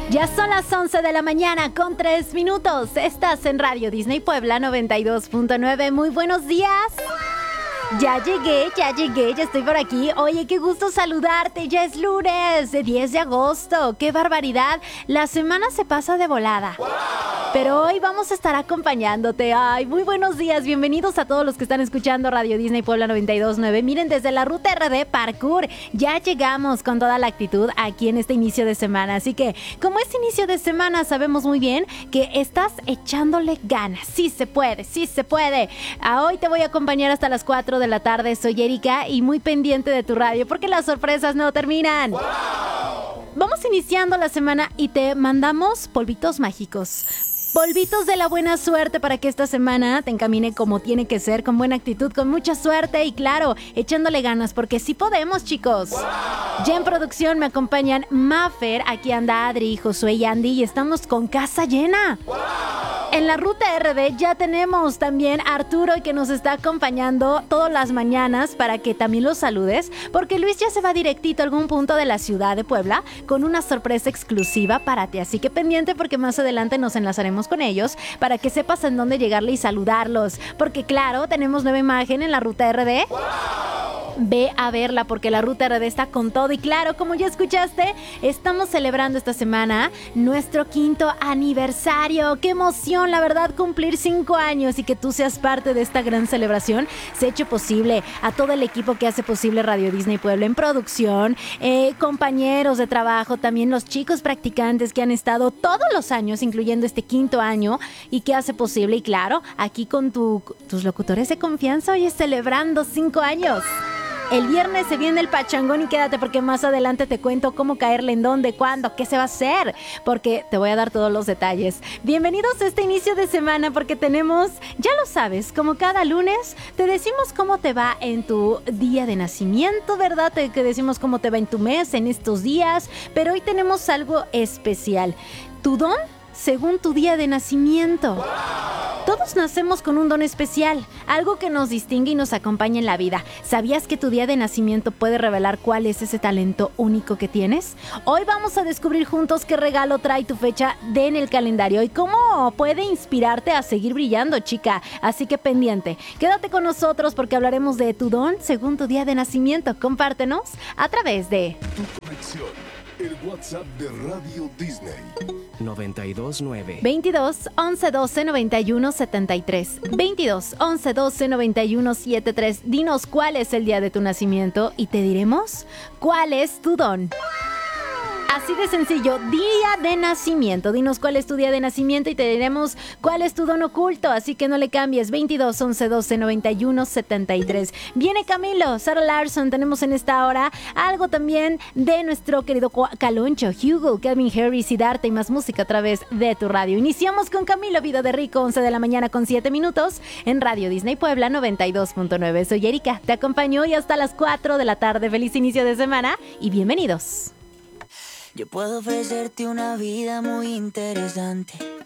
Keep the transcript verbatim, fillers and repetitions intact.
Ya son las once de la mañana con tres minutos. Estás en Radio Disney Puebla noventa y dos punto nueve. Muy buenos días. Ya llegué, ya llegué, ya estoy por aquí. Oye, qué gusto saludarte. Ya es lunes, de diez de agosto. ¡Qué barbaridad! La semana se pasa de volada. Pero hoy vamos a estar acompañándote. Ay, muy buenos días. Bienvenidos a todos los que están escuchando Radio Disney Puebla noventa y dos punto nueve. Miren, desde la Ruta R D Parkour ya llegamos con toda la actitud aquí en este inicio de semana. Así que, como es inicio de semana, sabemos muy bien que estás echándole ganas. Sí se puede, sí se puede. A hoy te voy a acompañar hasta las cuatro de la tarde. Soy Erika y muy pendiente de tu radio porque las sorpresas no terminan. ¡Wow! Vamos iniciando la semana y te mandamos polvitos mágicos. Polvitos de la buena suerte para que esta semana te encamine como tiene que ser, con buena actitud, con mucha suerte y claro, echándole ganas porque sí podemos, chicos. ¡Wow! Ya en producción me acompañan Mafer, aquí anda Adri, Josué y Andy y estamos con casa llena. ¡Wow! En la Ruta R D ya tenemos también a Arturo que nos está acompañando todas las mañanas para que también los saludes, porque Luis ya se va directito a algún punto de la ciudad de Puebla con una sorpresa exclusiva para ti, así que pendiente porque más adelante nos enlazaremos con ellos para que sepas en dónde llegarle y saludarlos, porque claro, tenemos nueva imagen en la Ruta R D. ¡Wow! Ve a verla porque la Ruta R D está con todo y claro, como ya escuchaste, estamos celebrando esta semana nuestro quinto aniversario. ¡Qué emoción, la verdad, cumplir cinco años y que tú seas parte de esta gran celebración! Se ha hecho posible a todo el equipo que hace posible Radio Disney Puebla en producción, eh, compañeros de trabajo, también los chicos practicantes que han estado todos los años, incluyendo este quinto año, y que hace posible, y claro, aquí con tu, tus locutores de confianza, hoy es celebrando cinco años. El viernes se viene el pachangón y quédate porque más adelante te cuento cómo caerle, en dónde, cuándo, qué se va a hacer, porque te voy a dar todos los detalles. Bienvenidos a este inicio de semana porque tenemos, ya lo sabes, como cada lunes te decimos cómo te va en tu día de nacimiento, ¿verdad? Te, te decimos cómo te va en tu mes, en estos días, pero hoy tenemos algo especial. Tu don según tu día de nacimiento. ¡Wow! Todos nacemos con un don especial, algo que nos distingue y nos acompaña en la vida. ¿Sabías que tu día de nacimiento puede revelar cuál es ese talento único que tienes? Hoy vamos a descubrir juntos qué regalo trae tu fecha de en el calendario y cómo puede inspirarte a seguir brillando, chica. Así que pendiente, quédate con nosotros porque hablaremos de tu don según tu día de nacimiento. Compártenos a través de Tu conexión, el WhatsApp de Radio Disney. noventa y dos nueve veintidós once doce noventa y uno setenta y tres. veintidós once doce noventa y uno setenta y tres. Dinos cuál es el día de tu nacimiento y te diremos cuál es tu don. Así de sencillo, día de nacimiento. Dinos cuál es tu día de nacimiento y te diremos cuál es tu don oculto. Así que no le cambies. veintidós once doce noventa y uno setenta y tres. Viene Camilo, Sarah Larson. Tenemos en esta hora algo también de nuestro querido Caloncho, Hugo, Calvin Harris y Darte y más música a través de tu radio. Iniciamos con Camilo, Vida de Rico, once de la mañana con siete minutos en Radio Disney Puebla noventa y dos punto nueve. Soy Erika, te acompaño hoy hasta las cuatro de la tarde. Feliz inicio de semana y bienvenidos. Yo puedo ofrecerte una vida muy interesante,